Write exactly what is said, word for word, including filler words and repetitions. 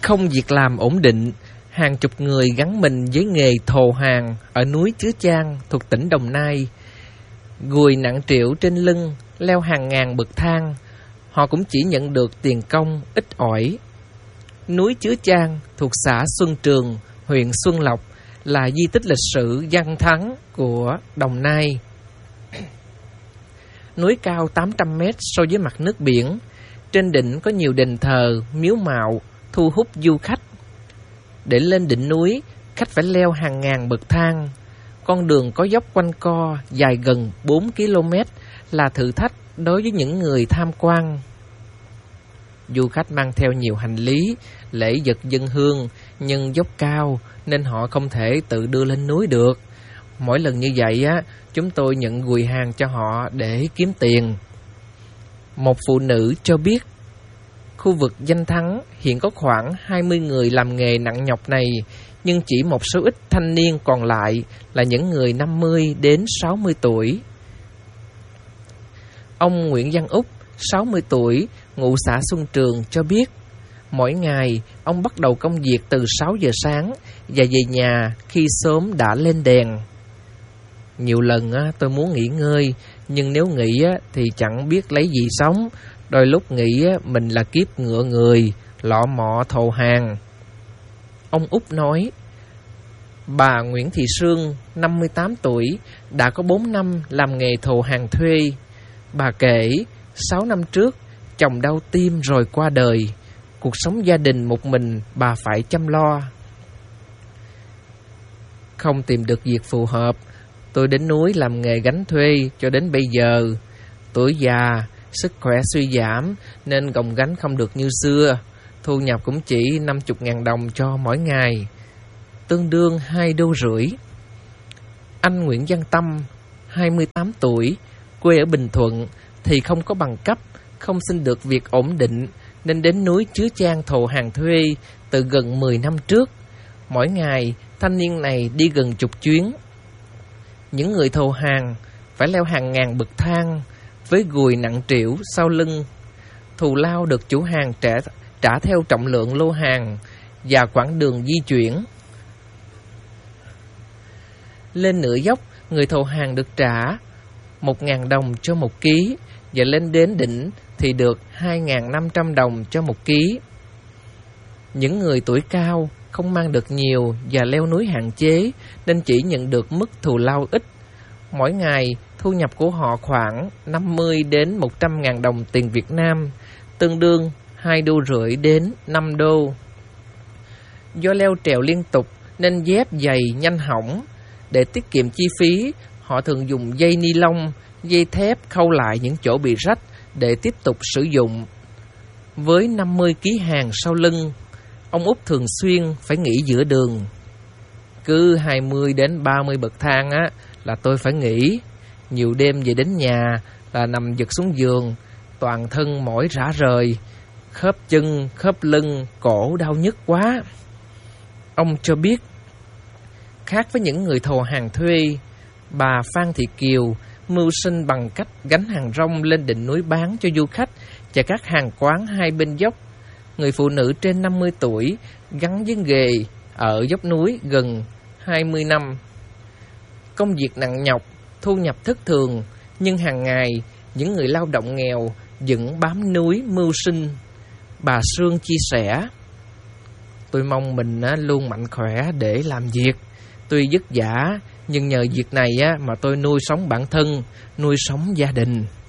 Không việc làm ổn định, hàng chục người gắn mình với nghề thồ hàng ở núi Chứa Chan thuộc tỉnh Đồng Nai. Gùi nặng trĩu trên lưng, leo hàng ngàn bậc thang, họ cũng chỉ nhận được tiền công ít ỏi. Núi Chứa Chan thuộc xã Xuân Trường, huyện Xuân Lộc là di tích lịch sử văn thắng của Đồng Nai. Núi cao tám trăm mét so với mặt nước biển, trên đỉnh có nhiều đền thờ, miếu mạo, thu hút du khách. Để lên đỉnh núi, khách phải leo hàng ngàn bậc thang. Con đường có dốc quanh co dài gần bốn ki lô mét là thử thách đối với những người tham quan. Du khách mang theo nhiều hành lý, lễ vật dâng hương, nhưng dốc cao nên họ không thể tự đưa lên núi được. Mỗi lần như vậy á, chúng tôi nhận gùi hàng cho họ để kiếm tiền. Một phụ nữ cho biết, khu vực danh thắng hiện có khoảng hai mươi người làm nghề nặng nhọc này, nhưng chỉ một số ít thanh niên còn lại là những người năm mươi đến sáu mươi tuổi. Ông Nguyễn Văn Úc, sáu mươi tuổi, ngụ xã Xuân Trường cho biết, mỗi ngày ông bắt đầu công việc từ sáu giờ sáng và về nhà khi sớm đã lên đèn. Nhiều lần á, tôi muốn nghỉ ngơi, nhưng nếu nghỉ á, thì chẳng biết lấy gì sống. Đôi lúc nghĩ á, mình là kiếp ngựa người, lọ mọ thồ hàng. Ông Úc nói, bà Nguyễn Thị Sương, năm mươi tám tuổi, đã có bốn năm làm nghề thồ hàng thuê. Bà kể, sáu năm trước, chồng đau tim rồi qua đời. Cuộc sống gia đình một mình bà phải chăm lo. Không tìm được việc phù hợp, tôi đến núi làm nghề gánh thuê cho đến bây giờ. Tuổi già, sức khỏe suy giảm nên gồng gánh không được như xưa. Thu nhập cũng chỉ năm mươi ngàn đồng cho mỗi ngày, tương đương hai đô rưỡi. Anh Nguyễn Văn Tâm, hai mươi tám tuổi, quê ở Bình Thuận, thì không có bằng cấp, không xin được việc ổn định, nên đến núi Chứa Chan thồ hàng thuê từ gần mười năm trước. Mỗi ngày, thanh niên này đi gần chục chuyến. Những người thồ hàng phải leo hàng ngàn bậc thang với gùi nặng trĩu sau lưng. Thù lao được chủ hàng trả, trả theo trọng lượng lô hàng và quãng đường di chuyển. Lên nửa dốc, người thồ hàng được trả một ngàn đồng cho một ký, và lên đến đỉnh thì được hai ngàn năm trăm đồng cho một ký. Những người tuổi cao không mang được nhiều và leo núi hạn chế nên chỉ nhận được mức thù lao ít. Mỗi ngày, thu nhập của họ khoảng năm mươi đến một trăm ngàn đồng tiền Việt Nam, tương đương hai đô rưỡi đến năm đô. Do leo trèo liên tục nên dép giày nhanh hỏng. Để tiết kiệm chi phí, họ thường dùng dây ni lông, dây thép khâu lại những chỗ bị rách để tiếp tục sử dụng. Với năm mươi ký hàng sau lưng, ông Úc thường xuyên phải nghỉ giữa đường. Cứ hai mươi đến ba mươi bậc thang á là tôi phải nghỉ. Nhiều đêm về đến nhà là nằm giật xuống giường, toàn thân mỏi rã rời, khớp chân, khớp lưng, cổ đau nhức quá. Ông cho biết, khác với những người thồ hàng thuê, bà Phan Thị Kiều mưu sinh bằng cách gánh hàng rong lên đỉnh núi bán cho du khách và các hàng quán hai bên dốc. Người phụ nữ trên năm mươi tuổi gắn với nghề ở dốc núi gần hai mươi năm. Công việc nặng nhọc, thu nhập thất thường, nhưng hàng ngày những người lao động nghèo vẫn bám núi mưu sinh. Bà Sương chia sẻ, tôi mong mình luôn mạnh khỏe để làm việc. Tuy vất vả, nhưng nhờ việc này mà tôi nuôi sống bản thân, nuôi sống gia đình.